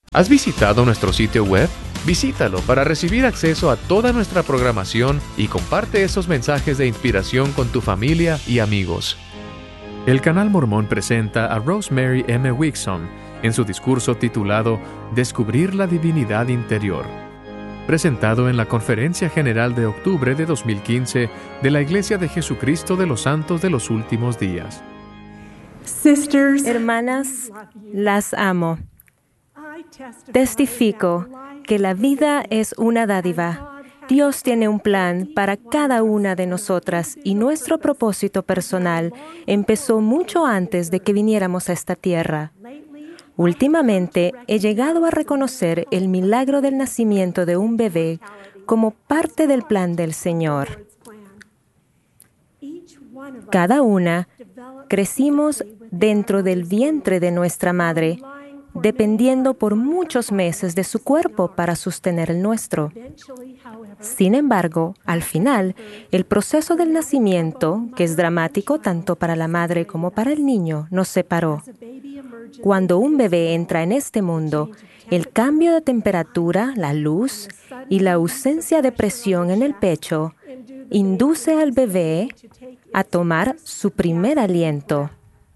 ¿Has visitado nuestro sitio web? Visítalo para recibir acceso a toda nuestra programación y comparte esos mensajes de inspiración con tu familia y amigos. El Canal Mormón presenta a Rosemary M. Wixom en su discurso titulado Descubrir la Divinidad Interior, presentado en la Conferencia General de octubre de 2015 de la Iglesia de Jesucristo de los Santos de los Últimos Días. Hermanas, las amo. Testifico que la vida es una dádiva. Dios tiene un plan para cada una de nosotras y nuestro propósito personal empezó mucho antes de que viniéramos a esta tierra. Últimamente he llegado a reconocer el milagro del nacimiento de un bebé como parte del plan del Señor. Cada una crecimos dentro del vientre de nuestra madre, dependiendo por muchos meses de su cuerpo para sostener el nuestro. Sin embargo, al final, el proceso del nacimiento, que es dramático tanto para la madre como para el niño, nos separó. Cuando un bebé entra en este mundo, el cambio de temperatura, la luz y la ausencia de presión en el pecho induce al bebé a tomar su primer aliento.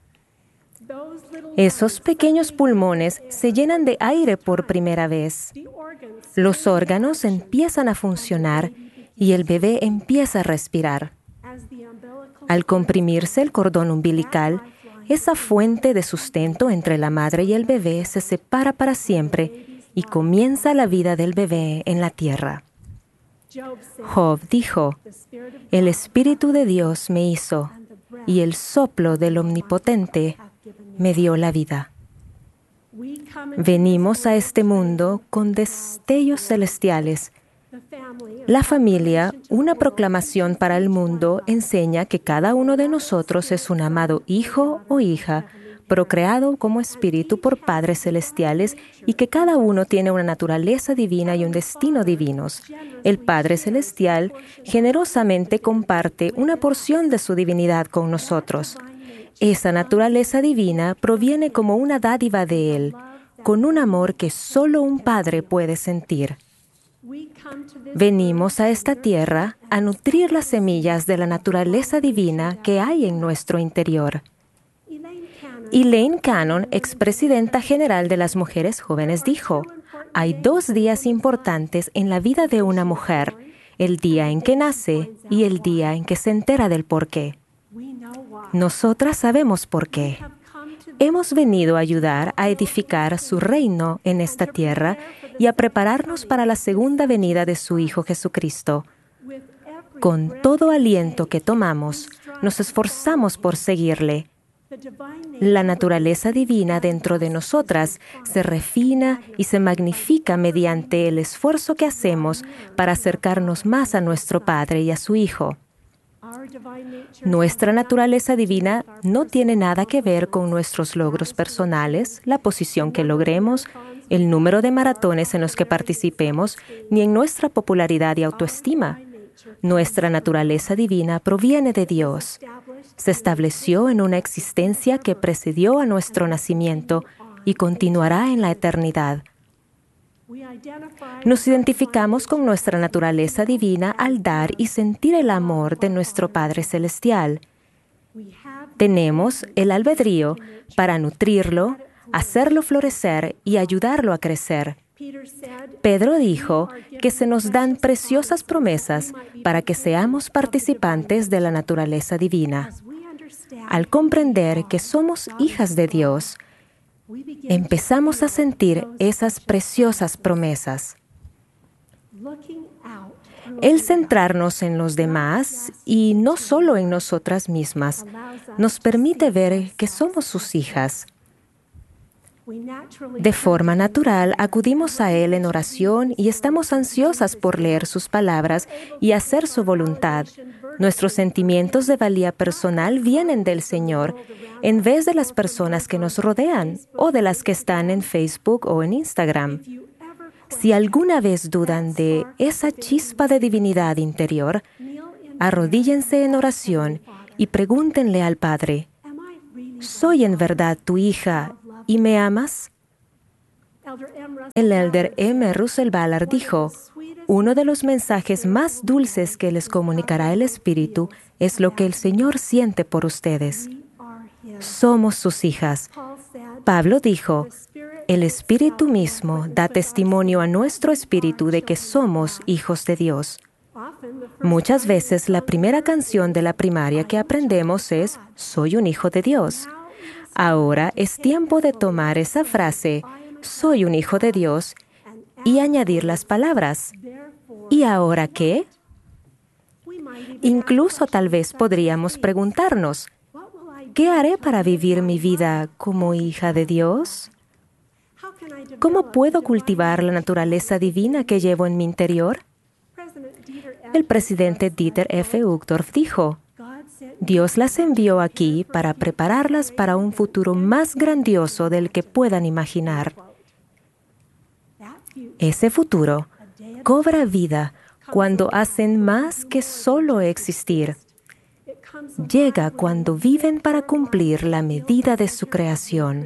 Esos pequeños pulmones se llenan de aire por primera vez. Los órganos empiezan a funcionar y el bebé empieza a respirar. Al comprimirse el cordón umbilical, esa fuente de sustento entre la madre y el bebé se separa para siempre y comienza la vida del bebé en la tierra. Job dijo, «El Espíritu de Dios me hizo, y el soplo del Omnipotente me dio la vida». Venimos a este mundo con destellos celestiales. La familia, una proclamación para el mundo, enseña que cada uno de nosotros es un amado hijo o hija, procreado como espíritu por padres celestiales y que cada uno tiene una naturaleza divina y un destino divinos. El Padre Celestial generosamente comparte una porción de su divinidad con nosotros. Esa naturaleza divina proviene como una dádiva de Él, con un amor que solo un padre puede sentir. Venimos a esta tierra a nutrir las semillas de la naturaleza divina que hay en nuestro interior. Elaine Cannon, expresidenta general de las mujeres jóvenes, dijo, «Hay 2 días importantes en la vida de una mujer, el día en que nace y el día en que se entera del porqué». Nosotras sabemos por qué. Hemos venido a ayudar a edificar su reino en esta tierra y a prepararnos para la segunda venida de su Hijo Jesucristo. Con todo aliento que tomamos, nos esforzamos por seguirle. La naturaleza divina dentro de nosotras se refina y se magnifica mediante el esfuerzo que hacemos para acercarnos más a nuestro Padre y a su Hijo. Nuestra naturaleza divina no tiene nada que ver con nuestros logros personales, la posición que logremos, el número de maratones en los que participemos, ni en nuestra popularidad y autoestima. Nuestra naturaleza divina proviene de Dios. Se estableció en una existencia que precedió a nuestro nacimiento y continuará en la eternidad. Nos identificamos con nuestra naturaleza divina al dar y sentir el amor de nuestro Padre Celestial. Tenemos el albedrío para nutrirlo, hacerlo florecer y ayudarlo a crecer. Pedro dijo que se nos dan preciosas promesas para que seamos participantes de la naturaleza divina. Al comprender que somos hijas de Dios, empezamos a sentir esas preciosas promesas. El centrarnos en los demás y no solo en nosotras mismas nos permite ver que somos sus hijas. De forma natural, acudimos a Él en oración y estamos ansiosas por leer sus palabras y hacer su voluntad. Nuestros sentimientos de valía personal vienen del Señor, en vez de las personas que nos rodean o de las que están en Facebook o en Instagram. Si alguna vez dudan de esa chispa de divinidad interior, arrodíllense en oración y pregúntenle al Padre, ¿soy en verdad tu hija y me amas? El elder M. Russell Ballard dijo: uno de los mensajes más dulces que les comunicará el Espíritu es lo que el Señor siente por ustedes. Somos sus hijas. Pablo dijo: el Espíritu mismo da testimonio a nuestro espíritu de que somos hijos de Dios. Muchas veces la primera canción de la primaria que aprendemos es «Soy un hijo de Dios». Ahora es tiempo de tomar esa frase «Soy un hijo de Dios» y añadir las palabras «¿Y ahora qué?». Incluso tal vez podríamos preguntarnos ¿qué haré para vivir mi vida como hija de Dios? ¿Cómo puedo cultivar la naturaleza divina que llevo en mi interior? El presidente Dieter F. Uchtdorf dijo: Dios las envió aquí para prepararlas para un futuro más grandioso del que puedan imaginar. Ese futuro cobra vida cuando hacen más que solo existir. Llega cuando viven para cumplir la medida de su creación,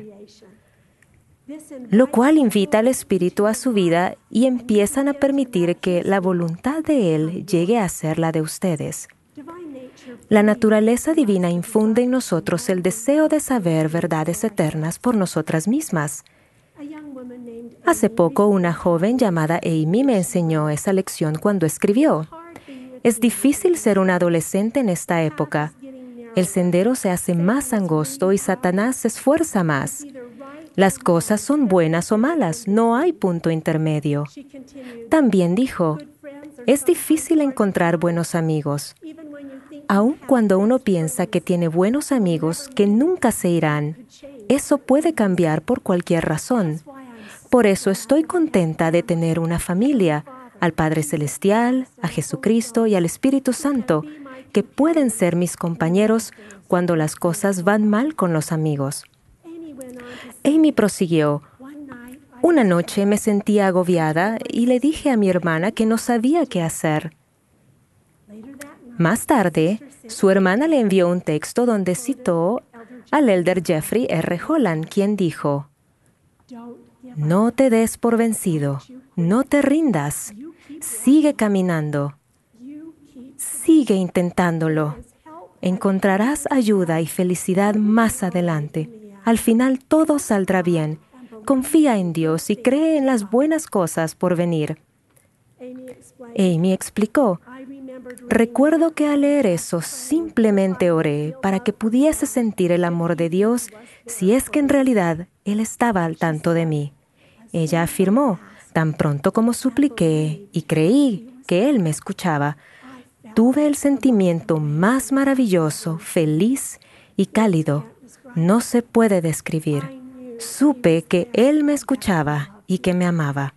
lo cual invita al Espíritu a su vida y empiezan a permitir que la voluntad de Él llegue a ser la de ustedes. La naturaleza divina infunde en nosotros el deseo de saber verdades eternas por nosotras mismas. Hace poco, una joven llamada Amy me enseñó esa lección cuando escribió: es difícil ser un adolescente en esta época. El sendero se hace más angosto y Satanás se esfuerza más. Las cosas son buenas o malas, no hay punto intermedio. También dijo: es difícil encontrar buenos amigos. Aun cuando uno piensa que tiene buenos amigos que nunca se irán, eso puede cambiar por cualquier razón. Por eso estoy contenta de tener una familia, al Padre Celestial, a Jesucristo y al Espíritu Santo, que pueden ser mis compañeros cuando las cosas van mal con los amigos. Amy prosiguió: una noche me sentía agobiada y le dije a mi hermana que no sabía qué hacer. Más tarde, su hermana le envió un texto donde citó al elder Jeffrey R. Holland, quien dijo: no te des por vencido, no te rindas, sigue caminando, sigue intentándolo. Encontrarás ayuda y felicidad más adelante. Al final todo saldrá bien. Confía en Dios y cree en las buenas cosas por venir. Amy explicó: recuerdo que al leer eso simplemente oré para que pudiese sentir el amor de Dios si es que en realidad Él estaba al tanto de mí. Ella afirmó: tan pronto como supliqué y creí que Él me escuchaba, tuve el sentimiento más maravilloso, feliz y cálido. No se puede describir. Supe que Él me escuchaba y que me amaba.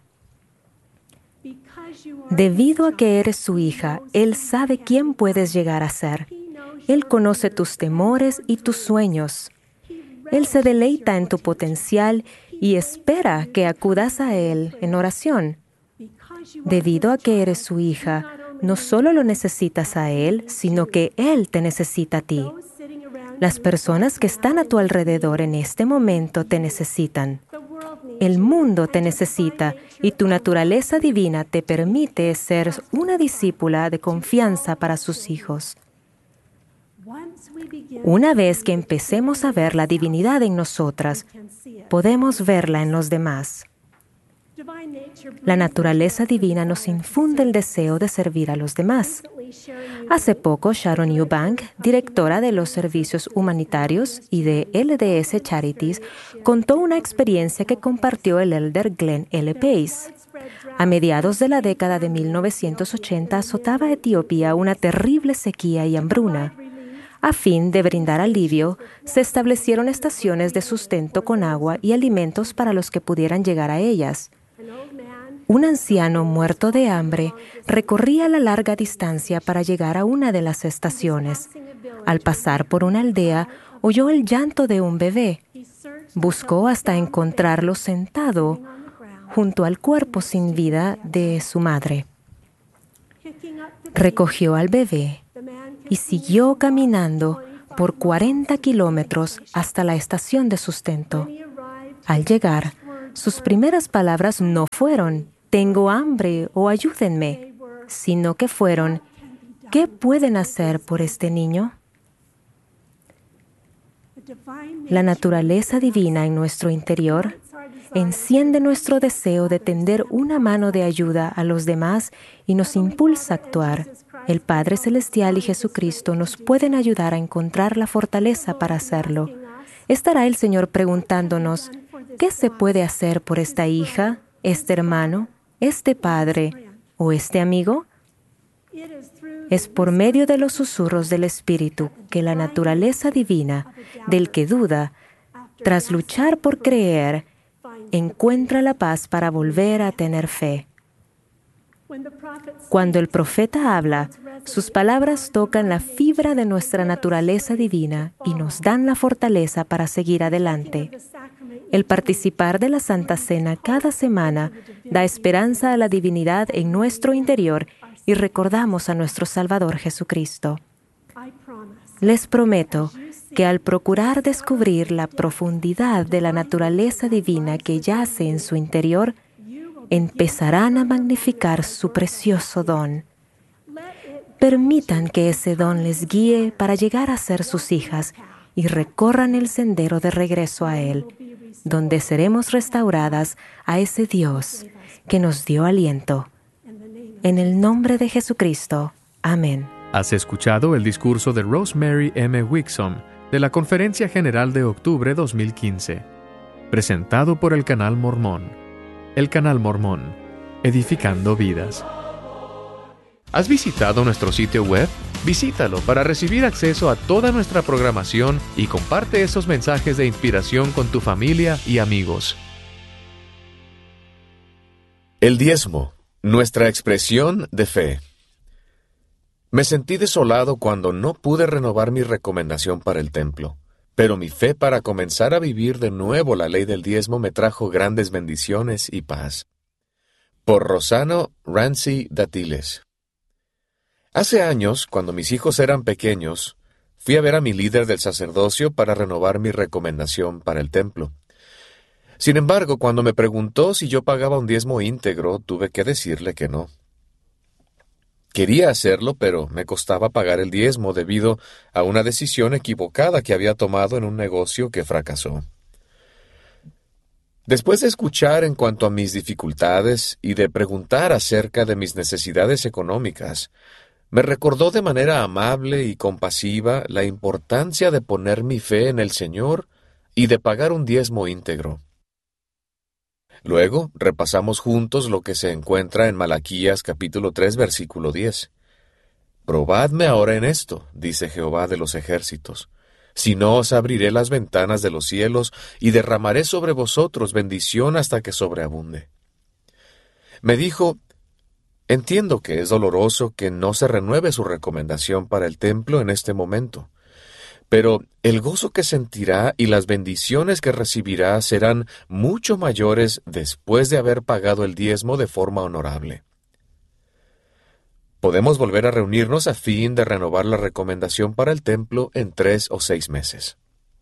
Debido a que eres su hija, Él sabe quién puedes llegar a ser. Él conoce tus temores y tus sueños. Él se deleita en tu potencial y espera que acudas a Él en oración. Debido a que eres su hija, no solo lo necesitas a Él, sino que Él te necesita a ti. Las personas que están a tu alrededor en este momento te necesitan. El mundo te necesita y tu naturaleza divina te permite ser una discípula de confianza para sus hijos. Una vez que empecemos a ver la divinidad en nosotras, podemos verla en los demás. La naturaleza divina nos infunde el deseo de servir a los demás. Hace poco, Sharon Eubank, directora de los servicios humanitarios y de LDS Charities, contó una experiencia que compartió el elder Glenn L. Pace. A mediados de la década de 1980 azotaba a Etiopía una terrible sequía y hambruna. A fin de brindar alivio, se establecieron estaciones de sustento con agua y alimentos para los que pudieran llegar a ellas. Un anciano muerto de hambre recorría la larga distancia para llegar a una de las estaciones. Al pasar por una aldea, oyó el llanto de un bebé. Buscó hasta encontrarlo sentado junto al cuerpo sin vida de su madre. Recogió al bebé y siguió caminando por 40 kilómetros hasta la estación de sustento. Al llegar, Sus primeras palabras no fueron, «tengo hambre» o «ayúdenme», sino que fueron, «¿qué pueden hacer por este niño?». La naturaleza divina en nuestro interior enciende nuestro deseo de tender una mano de ayuda a los demás y nos impulsa a actuar. El Padre Celestial y Jesucristo nos pueden ayudar a encontrar la fortaleza para hacerlo. ¿Estará el Señor preguntándonos, ¿qué se puede hacer por esta hija, este hermano, este padre o este amigo? Es por medio de los susurros del Espíritu que la naturaleza divina del que duda, tras luchar por creer, encuentra la paz para volver a tener fe. Cuando el profeta habla, sus palabras tocan la fibra de nuestra naturaleza divina y nos dan la fortaleza para seguir adelante. El participar de la Santa Cena cada semana da esperanza a la divinidad en nuestro interior y recordamos a nuestro Salvador Jesucristo. Les prometo que al procurar descubrir la profundidad de la naturaleza divina que yace en su interior, empezarán a magnificar su precioso don. Permitan que ese don les guíe para llegar a ser sus hijas y recorran el sendero de regreso a Él, donde seremos restauradas a ese Dios que nos dio aliento. En el nombre de Jesucristo. Amén. Has escuchado el discurso de Rosemary M. Wixom de la Conferencia General de Octubre 2015, presentado por el Canal Mormón. El Canal Mormón, edificando vidas. ¿Has visitado nuestro sitio web? Visítalo para recibir acceso a toda nuestra programación y comparte esos mensajes de inspiración con tu familia y amigos. El diezmo, nuestra expresión de fe. Me sentí desolado cuando no pude renovar mi recomendación para el templo, pero mi fe para comenzar a vivir de nuevo la ley del diezmo me trajo grandes bendiciones y paz. Por Rosano Rancy Datiles. Hace años, cuando mis hijos eran pequeños, fui a ver a mi líder del sacerdocio para renovar mi recomendación para el templo. Sin embargo, cuando me preguntó si yo pagaba un diezmo íntegro, tuve que decirle que no. Quería hacerlo, pero me costaba pagar el diezmo debido a una decisión equivocada que había tomado en un negocio que fracasó. Después de escuchar en cuanto a mis dificultades y de preguntar acerca de mis necesidades económicas, me recordó de manera amable y compasiva la importancia de poner mi fe en el Señor y de pagar un diezmo íntegro. Luego, repasamos juntos lo que se encuentra en Malaquías capítulo 3, versículo 10. «Probadme ahora en esto, dice Jehová de los ejércitos, si no os abriré las ventanas de los cielos y derramaré sobre vosotros bendición hasta que sobreabunde». Me dijo, «Entiendo que es doloroso que no se renueve su recomendación para el templo en este momento, pero el gozo que sentirá y las bendiciones que recibirá serán mucho mayores después de haber pagado el diezmo de forma honorable. Podemos volver a reunirnos a fin de renovar la recomendación para el templo en 3 o 6 meses.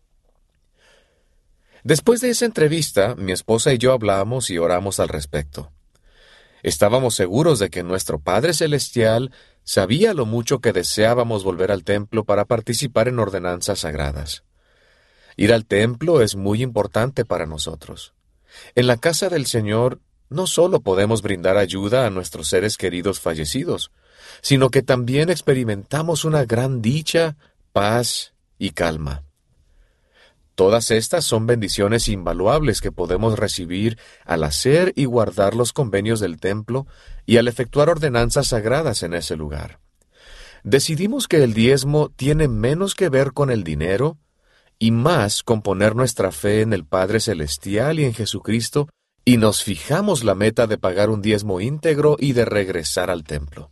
Después de esa entrevista, mi esposa y yo hablamos y oramos al respecto. Estábamos seguros de que nuestro Padre Celestial sabía lo mucho que deseábamos volver al templo para participar en ordenanzas sagradas. Ir al templo es muy importante para nosotros. En la casa del Señor no solo podemos brindar ayuda a nuestros seres queridos fallecidos, sino que también experimentamos una gran dicha, paz y calma. Todas estas son bendiciones invaluables que podemos recibir al hacer y guardar los convenios del templo y al efectuar ordenanzas sagradas en ese lugar. Decidimos que el diezmo tiene menos que ver con el dinero y más con poner nuestra fe en el Padre Celestial y en Jesucristo, y nos fijamos la meta de pagar un diezmo íntegro y de regresar al templo.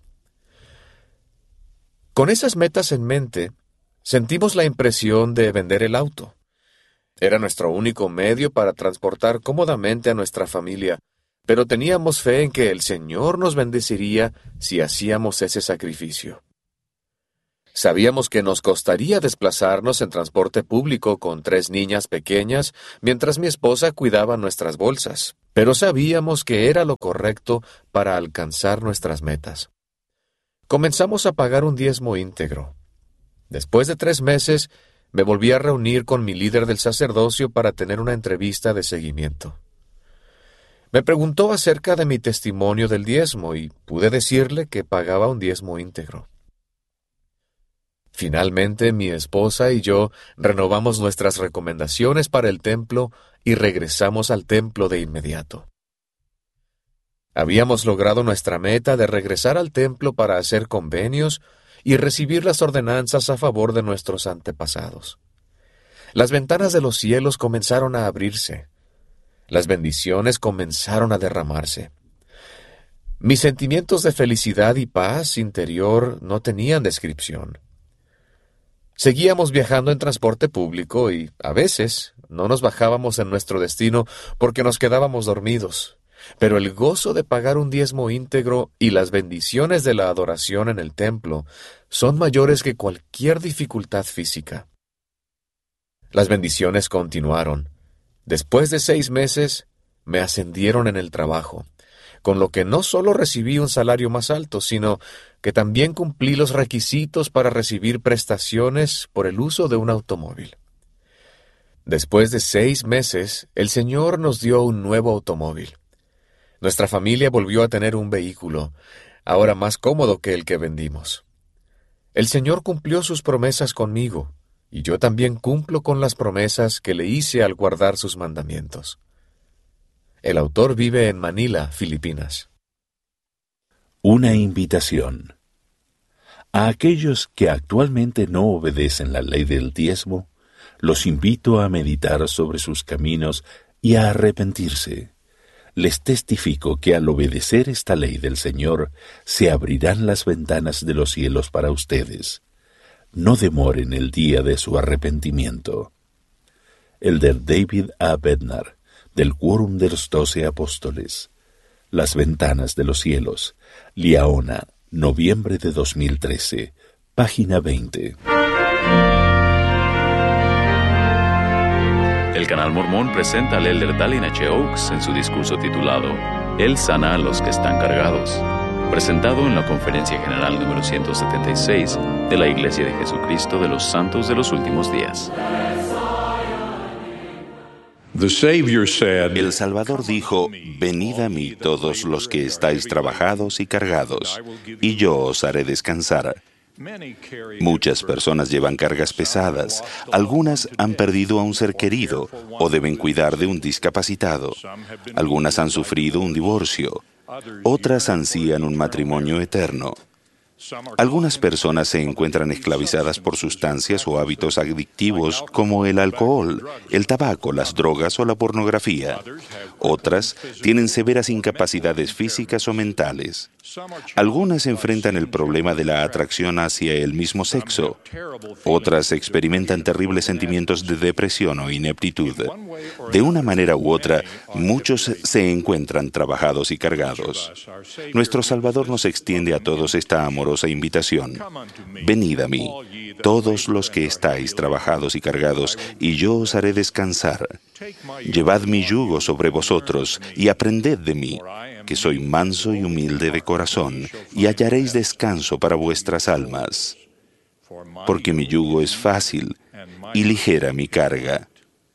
Con esas metas en mente, sentimos la impresión de vender el auto. Era nuestro único medio para transportar cómodamente a nuestra familia, pero teníamos fe en que el Señor nos bendeciría si hacíamos ese sacrificio. Sabíamos que nos costaría desplazarnos en transporte público con 3 niñas pequeñas mientras mi esposa cuidaba nuestras bolsas, pero sabíamos que era lo correcto para alcanzar nuestras metas. Comenzamos a pagar un diezmo íntegro. Después de 3 meses, me volví a reunir con mi líder del sacerdocio para tener una entrevista de seguimiento. Me preguntó acerca de mi testimonio del diezmo y pude decirle que pagaba un diezmo íntegro. Finalmente, mi esposa y yo renovamos nuestras recomendaciones para el templo y regresamos al templo de inmediato. Habíamos logrado nuestra meta de regresar al templo para hacer convenios y recibir las ordenanzas a favor de nuestros antepasados. Las ventanas de los cielos comenzaron a abrirse. Las bendiciones comenzaron a derramarse. Mis sentimientos de felicidad y paz interior no tenían descripción. Seguíamos viajando en transporte público y, a veces, no nos bajábamos en nuestro destino porque nos quedábamos dormidos. Pero el gozo de pagar un diezmo íntegro y las bendiciones de la adoración en el templo son mayores que cualquier dificultad física. Las bendiciones continuaron. Después de 6 meses, me ascendieron en el trabajo, con lo que no solo recibí un salario más alto, sino que también cumplí los requisitos para recibir prestaciones por el uso de un automóvil. Después de 6 meses, el Señor nos dio un nuevo automóvil. Nuestra familia volvió a tener un vehículo, ahora más cómodo que el que vendimos. El Señor cumplió sus promesas conmigo, y yo también cumplo con las promesas que le hice al guardar sus mandamientos. El autor vive en Manila, Filipinas. Una invitación. A aquellos que actualmente no obedecen la ley del diezmo, los invito a meditar sobre sus caminos y a arrepentirse. Les testifico que al obedecer esta ley del Señor, se abrirán las ventanas de los cielos para ustedes. No demoren el día de su arrepentimiento. Elder David A. Bednar, del Quórum de los 12 Apóstoles. Las ventanas de los cielos. Liaona, noviembre de 2013, página 20. El Canal Mormón presenta al Elder Dallin H. Oaks en su discurso titulado Él sana a los que están cargados, presentado en la Conferencia General número 176 de la Iglesia de Jesucristo de los Santos de los Últimos Días. El Salvador dijo, venid a mí todos los que estáis trabajados y cargados, y yo os haré descansar. Muchas personas llevan cargas pesadas, algunas han perdido a un ser querido o deben cuidar de un discapacitado, algunas han sufrido un divorcio, otras ansían un matrimonio eterno. Algunas personas se encuentran esclavizadas por sustancias o hábitos adictivos como el alcohol, el tabaco, las drogas o la pornografía. Otras tienen severas incapacidades físicas o mentales. Algunas enfrentan el problema de la atracción hacia el mismo sexo. Otras experimentan terribles sentimientos de depresión o ineptitud. De una manera u otra, muchos se encuentran trabajados y cargados. Nuestro Salvador nos extiende a todos esta amorosa invitación. Venid a mí, todos los que estáis trabajados y cargados, y yo os haré descansar. Llevad mi yugo sobre vosotros y aprended de mí, que soy manso y humilde de corazón, y hallaréis descanso para vuestras almas. Porque mi yugo es fácil y ligera mi carga.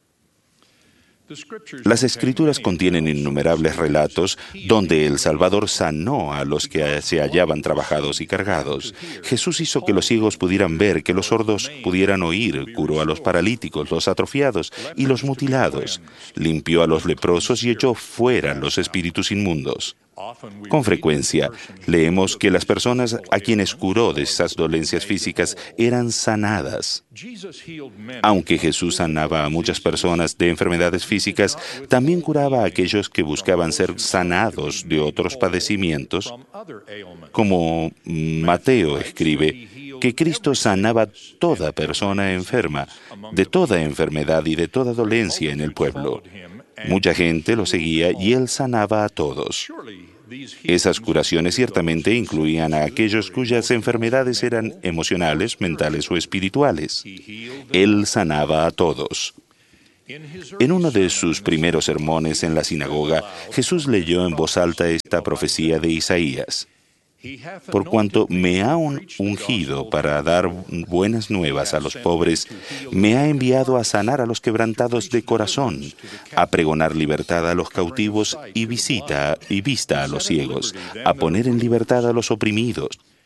Las Escrituras contienen innumerables relatos donde el Salvador sanó a los que se hallaban trabajados y cargados. Jesús hizo que los ciegos pudieran ver, que los sordos pudieran oír, curó a los paralíticos, los atrofiados y los mutilados, limpió a los leprosos y echó fuera los espíritus inmundos. Con frecuencia, leemos que las personas a quienes curó de esas dolencias físicas eran sanadas. Aunque Jesús sanaba a muchas personas de enfermedades físicas, también curaba a aquellos que buscaban ser sanados de otros padecimientos. Como Mateo escribe, que Cristo sanaba toda persona enferma, de toda enfermedad y de toda dolencia en el pueblo. Mucha gente lo seguía y él sanaba a todos. Esas curaciones ciertamente incluían a aquellos cuyas enfermedades eran emocionales, mentales o espirituales. Él sanaba a todos. En uno de sus primeros sermones en la sinagoga, Jesús leyó en voz alta esta profecía de Isaías. Por cuanto me ha ungido para dar buenas nuevas a los pobres, me ha enviado a sanar a los quebrantados de corazón, a pregonar libertad a los cautivos y vista a los ciegos, a poner en libertad a los oprimidos.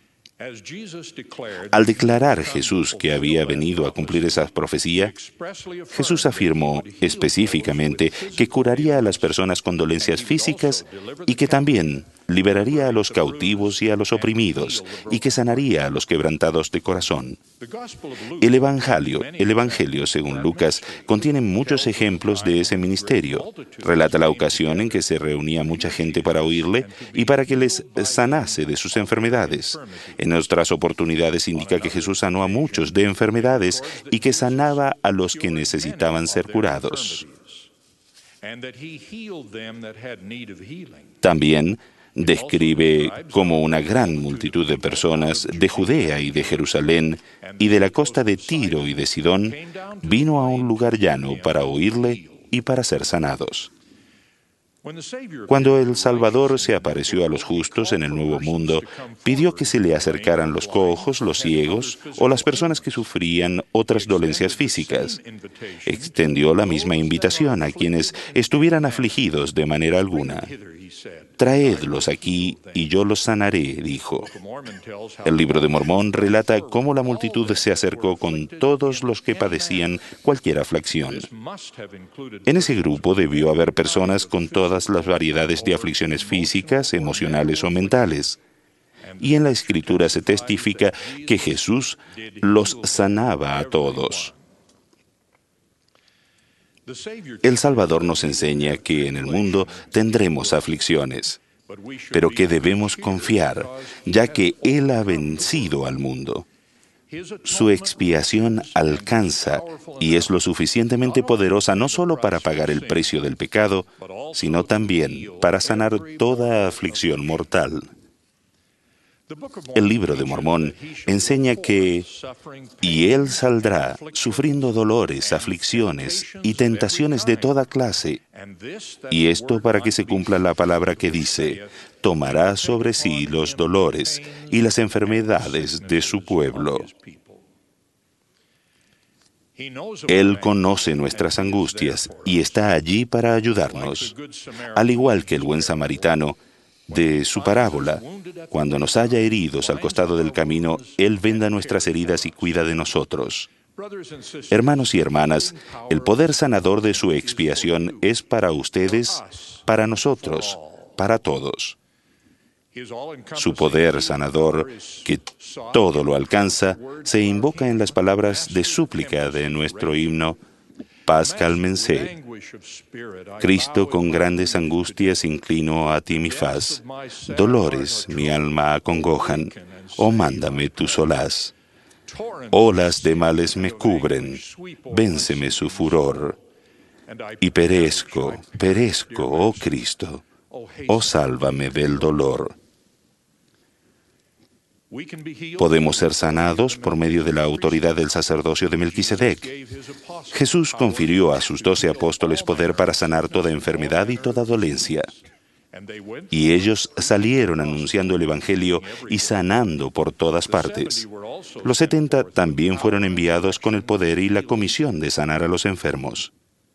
Al declarar Jesús que había venido a cumplir esa profecía, Jesús afirmó específicamente que curaría a las personas con dolencias físicas y que también liberaría a los cautivos y a los oprimidos y que sanaría a los quebrantados de corazón. El Evangelio, según Lucas, contiene muchos ejemplos de ese ministerio. Relata la ocasión en que se reunía mucha gente para oírle y para que les sanase de sus enfermedades. En otras oportunidades indica que Jesús sanó a muchos de enfermedades y que sanaba a los que necesitaban ser curados. También describe cómo una gran multitud de personas de Judea y de Jerusalén y de la costa de Tiro y de Sidón vino a un lugar llano para oírle y para ser sanados. Cuando el Salvador se apareció a los justos en el Nuevo Mundo, pidió que se le acercaran los cojos, los ciegos o las personas que sufrían otras dolencias físicas. Extendió la misma invitación a quienes estuvieran afligidos de manera alguna. Traedlos aquí y yo los sanaré, dijo. El Libro de Mormón relata cómo la multitud se acercó con todos los que padecían cualquier aflicción. En ese grupo debió haber personas con todas las variedades de aflicciones físicas, emocionales o mentales. Y en la Escritura se testifica que Jesús los sanaba a todos. El Salvador nos enseña que en el mundo tendremos aflicciones, pero que debemos confiar, ya que Él ha vencido al mundo. Su expiación alcanza y es lo suficientemente poderosa no solo para pagar el precio del pecado, sino también para sanar toda aflicción mortal. El Libro de Mormón enseña que «Y él saldrá sufriendo dolores, aflicciones y tentaciones de toda clase, y esto para que se cumpla la palabra que dice, tomará sobre sí los dolores y las enfermedades de su pueblo». Él conoce nuestras angustias y está allí para ayudarnos. Al igual que el buen samaritano, de su parábola, cuando nos haya heridos al costado del camino, Él venda nuestras heridas y cuida de nosotros. Hermanos y hermanas, el poder sanador de su expiación es para ustedes, para nosotros, para todos. Su poder sanador, que todo lo alcanza, se invoca en las palabras de súplica de nuestro himno, «Paz cálmense. Cristo, con grandes angustias inclino a ti mi faz. Dolores mi alma acongojan. Oh, mándame tu solaz. Olas de males me cubren. Vénceme su furor. Y perezco, oh Cristo. Oh, sálvame del dolor». Podemos ser sanados por medio de la autoridad del sacerdocio de Melquisedec. Jesús confirió a sus 12 apóstoles poder para sanar toda enfermedad y toda dolencia. Y ellos salieron anunciando el Evangelio y sanando por todas partes. Los 70 también fueron enviados con el poder y la comisión de sanar a los enfermos.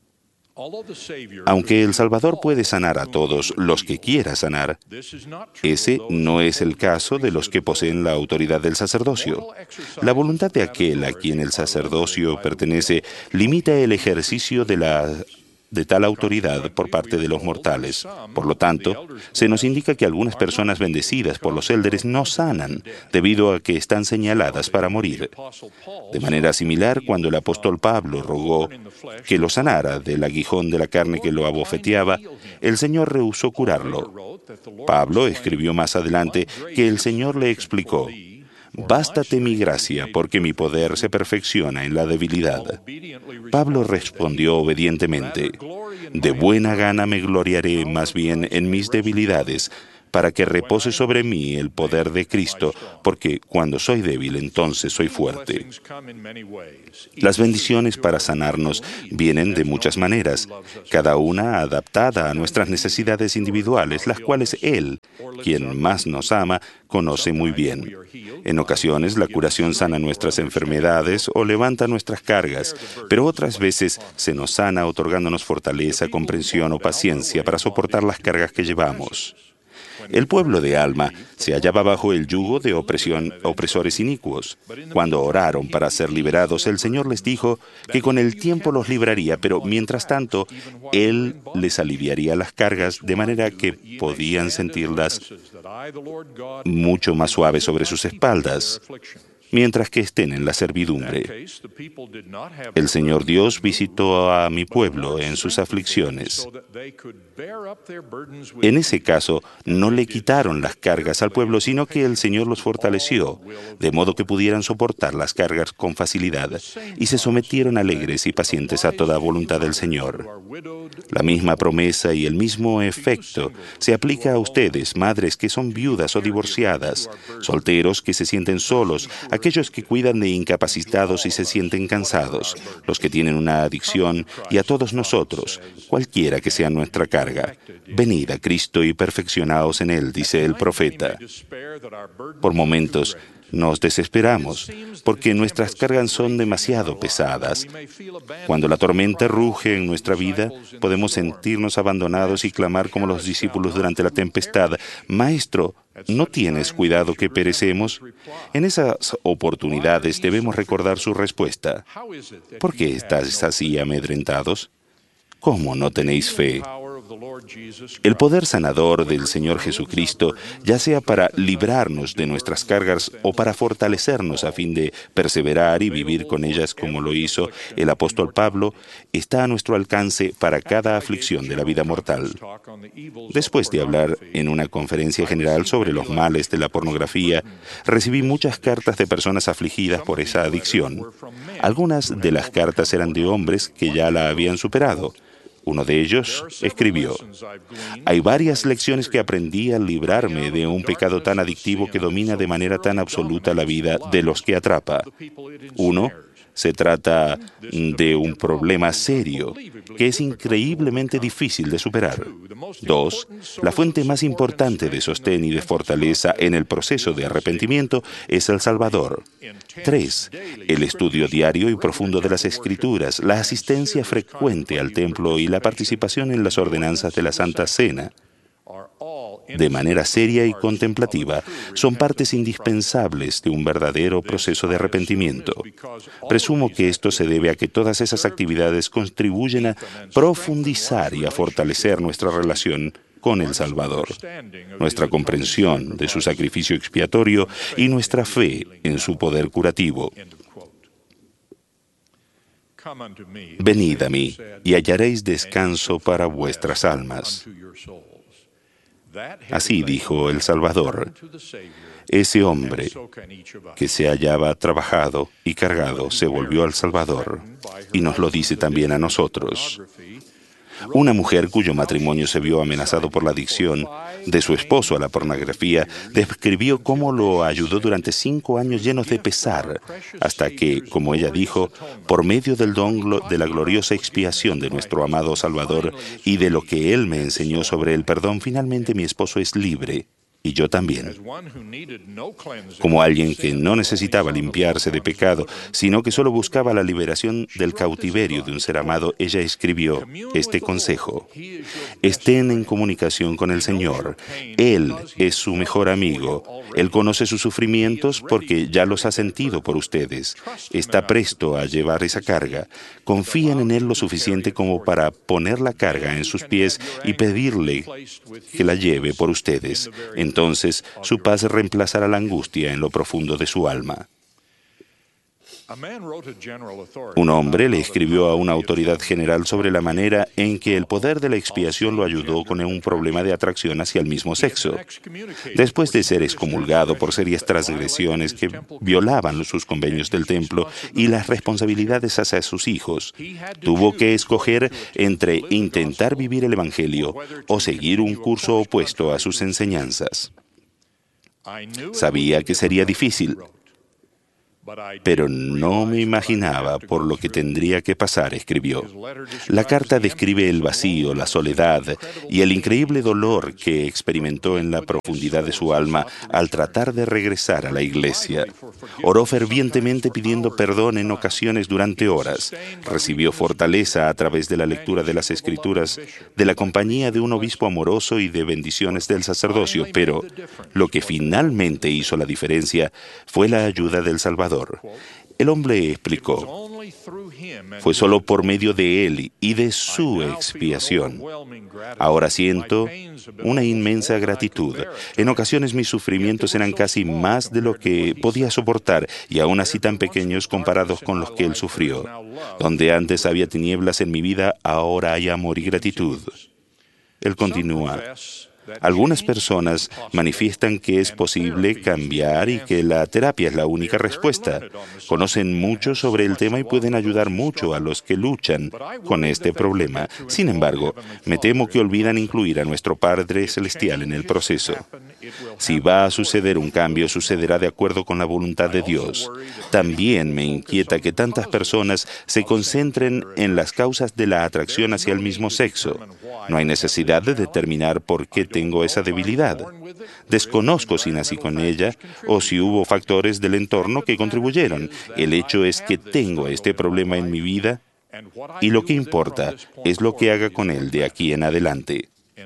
Aunque el Salvador puede sanar a todos los que quiera sanar, ese no es el caso de los que poseen la autoridad del sacerdocio. La voluntad de aquel a quien el sacerdocio pertenece limita el ejercicio de tal autoridad por parte de los mortales. Por lo tanto, se nos indica que algunas personas bendecidas por los élderes no sanan debido a que están señaladas para morir. De manera similar, cuando el apóstol Pablo rogó que lo sanara del aguijón de la carne que lo abofeteaba, el Señor rehusó curarlo. Pablo escribió más adelante que el Señor le explicó: «Bástate mi gracia, porque mi poder se perfecciona en la debilidad». Pablo respondió obedientemente: «De buena gana me gloriaré más bien en mis debilidades, para que repose sobre mí el poder de Cristo, porque cuando soy débil, entonces soy fuerte. Las bendiciones para sanarnos vienen de muchas maneras, cada una adaptada a nuestras necesidades individuales, las cuales Él, quien más nos ama, conoce muy bien. En ocasiones, la curación sana nuestras enfermedades o levanta nuestras cargas, pero otras veces se nos sana otorgándonos fortaleza, comprensión o paciencia para soportar las cargas que llevamos. El pueblo de Alma se hallaba bajo el yugo de opresores inicuos. Cuando oraron para ser liberados, el Señor les dijo que con el tiempo los libraría, pero mientras tanto, Él les aliviaría las cargas de manera que podían sentirlas mucho más suaves sobre sus espaldas, mientras que estén en la servidumbre. El Señor Dios visitó a mi pueblo en sus aflicciones. En ese caso, no le quitaron las cargas al pueblo, sino que el Señor los fortaleció, de modo que pudieran soportar las cargas con facilidad, y se sometieron alegres y pacientes a toda voluntad del Señor. La misma promesa y el mismo efecto se aplica a ustedes, madres que son viudas o divorciadas, solteros que se sienten solos, aquellos que cuidan de incapacitados y se sienten cansados, los que tienen una adicción y a todos nosotros, cualquiera que sea nuestra carga. Venid a Cristo y perfeccionaos en Él, dice el profeta. Por momentos nos desesperamos porque nuestras cargas son demasiado pesadas. Cuando la tormenta ruge en nuestra vida, podemos sentirnos abandonados y clamar como los discípulos durante la tempestad: Maestro, ¿no tienes cuidado que perecemos? En esas oportunidades debemos recordar su respuesta. ¿Por qué estáis así amedrentados? ¿Cómo no tenéis fe? El poder sanador del Señor Jesucristo, ya sea para librarnos de nuestras cargas o para fortalecernos a fin de perseverar y vivir con ellas como lo hizo el apóstol Pablo, está a nuestro alcance para cada aflicción de la vida mortal. Después de hablar en una conferencia general sobre los males de la pornografía, recibí muchas cartas de personas afligidas por esa adicción. Algunas de las cartas eran de hombres que ya la habían superado. Uno de ellos escribió: hay varias lecciones que aprendí al librarme de un pecado tan adictivo que domina de manera tan absoluta la vida de los que atrapa. Uno, se trata de un problema serio que es increíblemente difícil de superar. 2, la fuente más importante de sostén y de fortaleza en el proceso de arrepentimiento es el Salvador. 3, el estudio diario y profundo de las Escrituras, la asistencia frecuente al templo y la participación en las ordenanzas de la Santa Cena, de manera seria y contemplativa, son partes indispensables de un verdadero proceso de arrepentimiento. Presumo que esto se debe a que todas esas actividades contribuyen a profundizar y a fortalecer nuestra relación con el Salvador, nuestra comprensión de su sacrificio expiatorio y nuestra fe en su poder curativo. Venid a mí y hallaréis descanso para vuestras almas. Así dijo el Salvador. Ese hombre que se hallaba trabajado y cargado se volvió al Salvador, y nos lo dice también a nosotros. Una mujer cuyo matrimonio se vio amenazado por la adicción de su esposo a la pornografía describió cómo lo ayudó durante 5 años llenos de pesar, hasta que, como ella dijo, por medio del don de la gloriosa expiación de nuestro amado Salvador y de lo que Él me enseñó sobre el perdón, finalmente mi esposo es libre. Y yo también. Como alguien que no necesitaba limpiarse de pecado, sino que solo buscaba la liberación del cautiverio de un ser amado, ella escribió este consejo: estén en comunicación con el Señor. Él es su mejor amigo. Él conoce sus sufrimientos porque ya los ha sentido por ustedes. Está presto a llevar esa carga. Confíen en Él lo suficiente como para poner la carga en sus pies y pedirle que la lleve por ustedes. Entonces, su paz reemplazará la angustia en lo profundo de su alma. Un hombre le escribió a una autoridad general sobre la manera en que el poder de la expiación lo ayudó con un problema de atracción hacia el mismo sexo. Después de ser excomulgado por serias transgresiones que violaban sus convenios del templo y las responsabilidades hacia sus hijos, tuvo que escoger entre intentar vivir el Evangelio o seguir un curso opuesto a sus enseñanzas. Sabía que sería difícil, pero no me imaginaba por lo que tendría que pasar, escribió. La carta describe el vacío, la soledad y el increíble dolor que experimentó en la profundidad de su alma al tratar de regresar a la iglesia. Oró fervientemente pidiendo perdón en ocasiones durante horas. Recibió fortaleza a través de la lectura de las Escrituras, de la compañía de un obispo amoroso y de bendiciones del sacerdocio, pero lo que finalmente hizo la diferencia fue la ayuda del Salvador. El hombre explicó: fue solo por medio de él y de su expiación. Ahora siento una inmensa gratitud. En ocasiones mis sufrimientos eran casi más de lo que podía soportar y aún así tan pequeños comparados con los que él sufrió. Donde antes había tinieblas en mi vida, ahora hay amor y gratitud. Él continúa: algunas personas manifiestan que es posible cambiar y que la terapia es la única respuesta. Conocen mucho sobre el tema y pueden ayudar mucho a los que luchan con este problema. Sin embargo, me temo que olvidan incluir a nuestro Padre Celestial en el proceso. Si va a suceder un cambio, sucederá de acuerdo con la voluntad de Dios. También me inquieta que tantas personas se concentren en las causas de la atracción hacia el mismo sexo. No hay necesidad de determinar por qué tengo esa debilidad. Desconozco si nací con ella o si hubo factores del entorno que contribuyeron. El hecho es que tengo este problema en mi vida y lo que importa es lo que haga con él de aquí en adelante.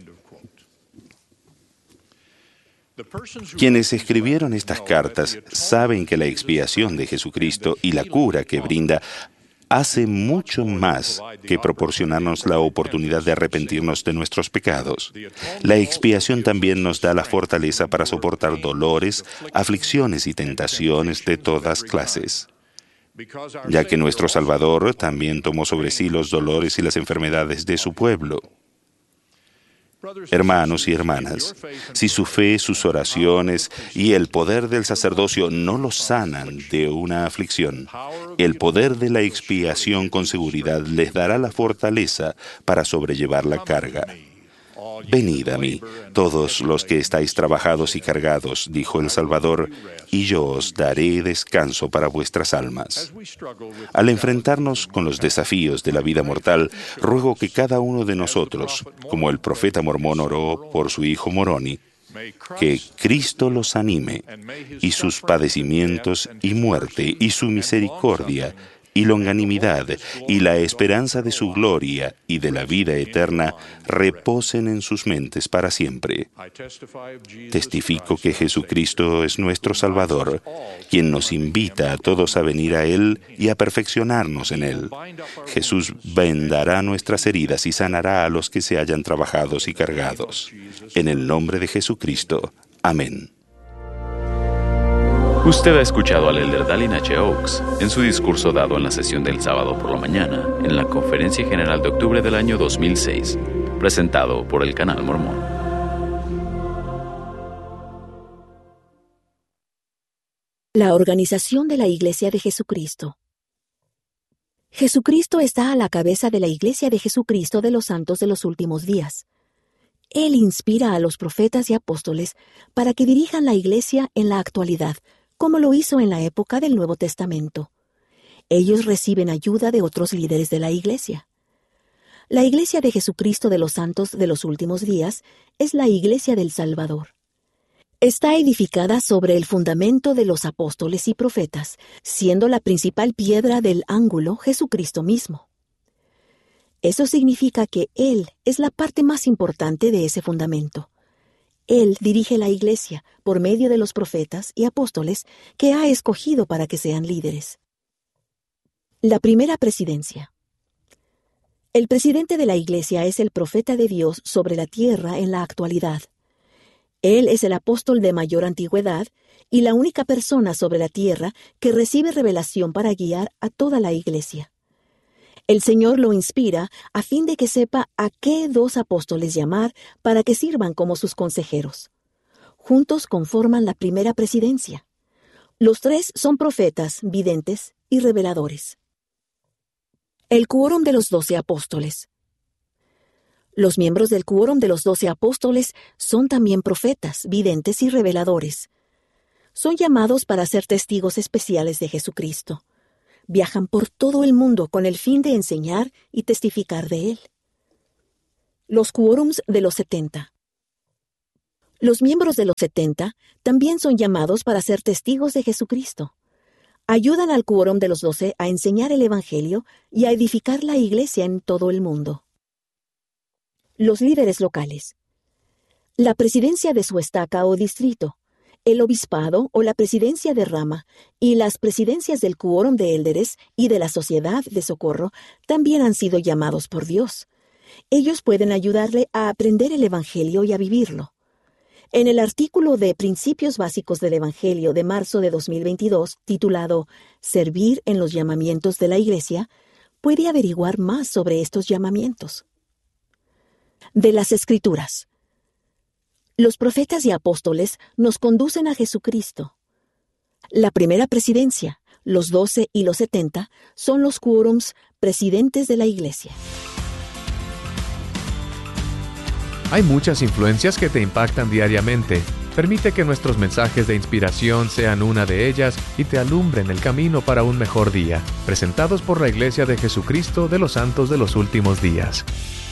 Quienes escribieron estas cartas saben que la expiación de Jesucristo y la cura que brinda hace mucho más que proporcionarnos la oportunidad de arrepentirnos de nuestros pecados. La expiación también nos da la fortaleza para soportar dolores, aflicciones y tentaciones de todas clases, ya que nuestro Salvador también tomó sobre sí los dolores y las enfermedades de su pueblo. Hermanos y hermanas, si su fe, sus oraciones y el poder del sacerdocio no los sanan de una aflicción, el poder de la expiación con seguridad les dará la fortaleza para sobrellevar la carga. Venid a mí, todos los que estáis trabajados y cargados, dijo el Salvador, y yo os daré descanso para vuestras almas. Al enfrentarnos con los desafíos de la vida mortal, ruego que cada uno de nosotros, como el profeta Mormón oró por su hijo Moroni, que Cristo los anime, y sus padecimientos y muerte, y su misericordia, y longanimidad, y la esperanza de su gloria y de la vida eterna reposen en sus mentes para siempre. Testifico que Jesucristo es nuestro Salvador, quien nos invita a todos a venir a Él y a perfeccionarnos en Él. Jesús vendará nuestras heridas y sanará a los que se hayan trabajados y cargados. En el nombre de Jesucristo. Amén. Usted ha escuchado al elder Dallin H. Oaks en su discurso dado en la sesión del sábado por la mañana en la Conferencia General de octubre del año 2006, presentado por el Canal Mormón. La organización de la Iglesia de Jesucristo. Jesucristo está a la cabeza de la Iglesia de Jesucristo de los Santos de los Últimos Días. Él inspira a los profetas y apóstoles para que dirijan la Iglesia en la actualidad, como lo hizo en la época del Nuevo Testamento. Ellos reciben ayuda de otros líderes de la Iglesia. La Iglesia de Jesucristo de los Santos de los Últimos Días es la Iglesia del Salvador. Está edificada sobre el fundamento de los apóstoles y profetas, siendo la principal piedra del ángulo Jesucristo mismo. Eso significa que Él es la parte más importante de ese fundamento. Él dirige la Iglesia por medio de los profetas y apóstoles que ha escogido para que sean líderes. La primera presidencia. El presidente de la Iglesia es el profeta de Dios sobre la tierra en la actualidad. Él es el apóstol de mayor antigüedad y la única persona sobre la tierra que recibe revelación para guiar a toda la Iglesia. El Señor lo inspira a fin de que sepa a qué 2 apóstoles llamar para que sirvan como sus consejeros. Juntos conforman la primera presidencia. Los 3 son profetas, videntes y reveladores. El quórum de los 12 apóstoles. Los miembros del quórum de los 12 apóstoles son también profetas, videntes y reveladores. Son llamados para ser testigos especiales de Jesucristo. Viajan por todo el mundo con el fin de enseñar y testificar de Él. Los quórums de los 70. Los miembros de los 70 también son llamados para ser testigos de Jesucristo. Ayudan al quórum de los 12 a enseñar el Evangelio y a edificar la Iglesia en todo el mundo. Los líderes locales. La presidencia de su estaca o distrito, el obispado o la presidencia de rama y las presidencias del quórum de élderes y de la sociedad de socorro también han sido llamados por Dios. Ellos pueden ayudarle a aprender el Evangelio y a vivirlo. En el artículo de Principios Básicos del Evangelio de marzo de 2022, titulado Servir en los llamamientos de la Iglesia, puede averiguar más sobre estos llamamientos. De las Escrituras. Los profetas y apóstoles nos conducen a Jesucristo. La primera presidencia, los 12 y los 70, son los quórums presidentes de la Iglesia. Hay muchas influencias que te impactan diariamente. Permite que nuestros mensajes de inspiración sean una de ellas y te alumbren el camino para un mejor día. Presentados por la Iglesia de Jesucristo de los Santos de los Últimos Días.